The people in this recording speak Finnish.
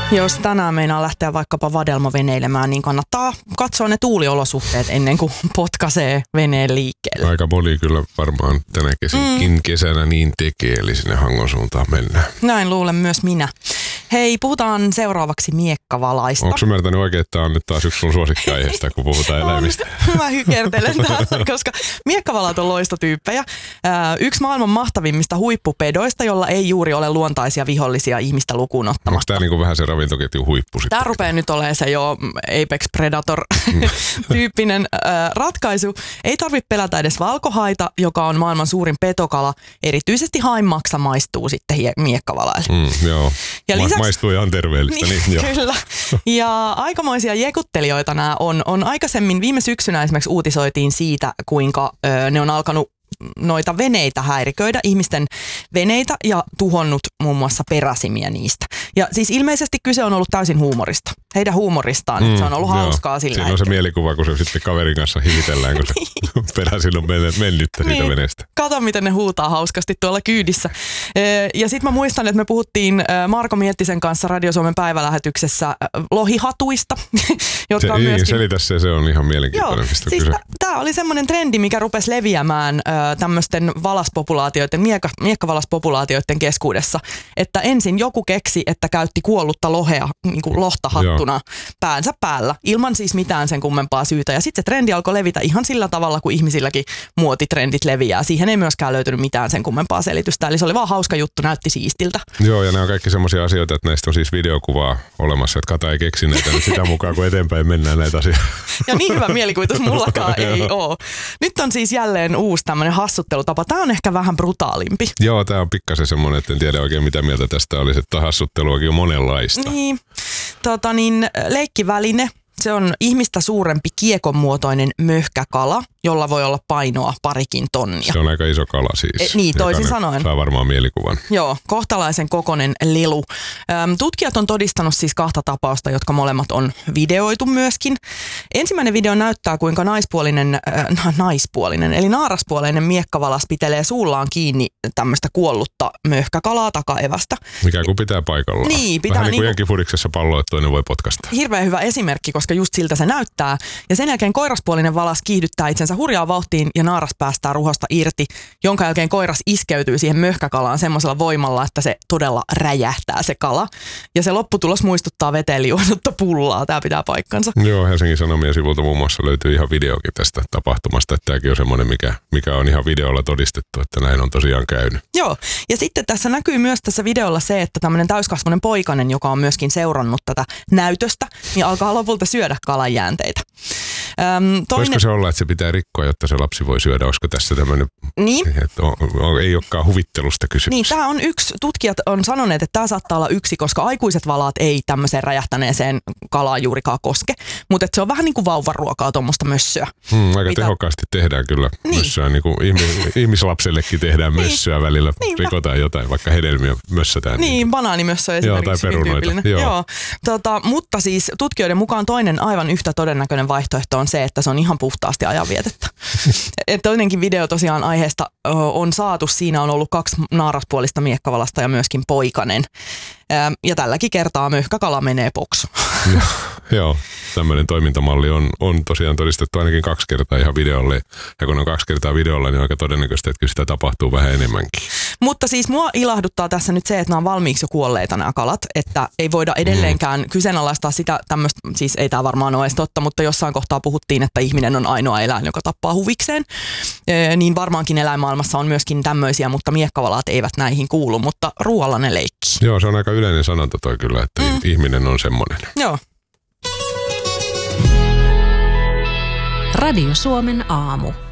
Jos tänään meinaa lähteä vaikkapa vadelmaveneilemään, niin kannattaa katsoa ne tuuliolosuhteet ennen kuin potkaisee veneen liikkeelle. Aika moni kyllä varmaan tänä kesänä niin tekee, eli sinne Hangon suuntaan mennään. Näin luulen myös minä. Hei, puhutaan seuraavaksi miekkavalaista. Onko ymmärtänyt oikein, että tämä on nyt taas yksi sun suosikkiaiheesta, kun puhutaan eläimistä? Mä hykertelen täällä, koska miekkavalat on loistotyyppejä. Yksi maailman mahtavimmista huippupedoista, jolla ei juuri ole luontaisia vihollisia ihmistä lukuun ottamatta. Onko tämä niinku vähän se ravintoketjun huippu sitten? Tämä rupeaa nyt olemaan se jo Apex Predator-tyyppinen ratkaisu. Ei tarvitse pelätä edes valkohaita, joka on maailman suurin petokala. Erityisesti haimmaksa maistuu sitten miekkavalaille. Joo. Ja maistuu ihan terveellistä. Niin, kyllä. Ja aikamoisia jekuttelijoita nämä on. Aikaisemmin viime syksynä esimerkiksi uutisoitiin siitä, kuinka ne on alkanut noita veneitä häiriköidä, ihmisten veneitä ja tuhonnut muun muassa peräsimiä niistä. Ja siis ilmeisesti kyse on ollut täysin huumorista. Heidän huumoristaan, että se on ollut hauskaa sillä hetkellä. Siinä on se mielikuva, kun se sitten kaverin kanssa hivitellään, kun se peräsin on mennyttä siitä veneestä. Kato, miten ne huutaa hauskasti tuolla kyydissä. Ja sitten mä muistan, että me puhuttiin Marko Miettisen kanssa Radio Suomen päivälähetyksessä lohihatuista, jotka on myöskin... Selitä se on ihan mielenkiintoinen. Joo, siis tämä oli semmoinen trendi, mikä rupesi leviämään tämmöisten valaspopulaatioiden, miekkavalaspopulaatioiden keskuudessa, että ensin joku keksi, että käytti kuollutta lohea, niin kuin lohta hattuna päänsä päällä, ilman siis mitään sen kummempaa syytä. Ja sitten se trendi alkoi levitä ihan sillä tavalla, kuin ihmisilläkin muotitrendit leviää. Siihen ei myöskään löytynyt mitään sen kummempaa selitystä. Eli se oli vaan hauska juttu, näytti siistiltä. Joo, ja nämä on kaikki semmoisia asioita, että näistä on siis videokuvaa olemassa, että Kata ei keksi näitä, niin sitä mukaan kun eteenpäin mennään näitä asioita. Ja niin hyvä mielikuvitus mullakaan ei ole. Nyt on siis jälleen uusi tämmöinen hassuttelutapa. Tämä on ehkä vähän brutaalimpi. Joo, tämä on pikkasen semmoinen, että en tiedä oikein mitä mieltä tästä olisi, että hassutteluakin on monenlaista. Niin, leikkiväline. Se on ihmistä suurempi kiekonmuotoinen möhkäkala, jolla voi olla painoa 2 tonnia. Se on aika iso kala siis. Niin, toisin sanoen. Saa varmaan mielikuvan. Joo, kohtalaisen kokoinen lelu. Tutkijat on todistanut siis 2 tapausta, jotka molemmat on videoitu myöskin. Ensimmäinen video näyttää, kuinka naispuolinen, eli naaraspuoleinen miekkavalas pitelee suullaan kiinni tämmöistä kuollutta möhkäkalaa takaevästä. Mikä kun pitää paikallaan. Niin, pitää vähän niin kuin jenkifudiksessa pallo, että toinen voi potkasta. Hirveän hyvä esimerkki, koska just siltä se näyttää. Ja sen jälkeen koiraspuolinen valas kiihdyttää itsensä hurjaa vauhtiin ja naaras päästää ruhosta irti, jonka jälkeen koiras iskeytyy siihen möhkäkalaan semmoisella voimalla, että se todella räjähtää se kala. Ja se lopputulos muistuttaa veteen liuennutta pullaa. Tämä pitää paikkansa. Joo, Helsingin Sanomien sivulta muun muassa löytyy ihan videokin tästä tapahtumasta. Että tämäkin on semmoinen, mikä on ihan videolla todistettu, että näin on tosiaan käynyt. Joo, ja sitten tässä näkyy myös tässä videolla se, että tämmöinen täyskasvuinen poikainen, joka on myöskin seurannut tätä näytöstä, niin alkaa lopulta syödä kalan jäänteitä. Voisiko se olla, että se pitää rikkoa, jotta se lapsi voi syödä? Olisiko tässä tämmöinen, että ei olekaan huvittelusta kysymys? Niin, tämä on yksi. Tutkijat on sanoneet, että tämä saattaa olla yksi, koska aikuiset valaat ei tämmöiseen räjähtäneeseen kalaan juurikaan koske. Mutta se on vähän niin kuin vauvaruokaa, tuommoista mössöä. Aika tehokkaasti tehdään kyllä mössöä. Niin kuin ihmislapsellekin tehdään mössöä välillä. Rikotaan jotain, vaikka hedelmiä mössötään. Niin, banaanimössö esimerkiksi. Joo, tai perunoita. Joo. Mutta siis tutkijoiden mukaan toinen aivan yhtä todennäköinen vaihtoehto on se, että se on ihan puhtaasti ajanvietettä. Toinenkin video tosiaan aiheesta on saatu. Siinä on ollut 2 naaraspuolista miekkavalasta ja myöskin poikanen. Ja tälläkin kertaa möhkäkala menee poksu. Joo, tämmöinen toimintamalli on tosiaan todistettu ainakin 2 kertaa ihan videolle. Ja kun on 2 kertaa videolla, niin on aika todennäköistä, että kyllä sitä tapahtuu vähän enemmänkin. Mutta siis mua ilahduttaa tässä nyt se, että nämä on valmiiksi jo kuolleita nämä kalat. Että ei voida edelleenkään kyseenalaistaa sitä tämmöistä, siis ei tämä varmaan ole edes totta, mutta jossain kohtaa puhuttiin, että ihminen on ainoa eläin, joka tappaa huvikseen. Niin varmaankin eläinmaailmassa on myöskin tämmöisiä, mutta miekkavalaat eivät näihin kuulu, mutta ruoalla ne leikkii. Joo, se on aika yleinen sanonta toi kyllä, että ihminen on semmoinen. Joo. Radio Suomen aamu.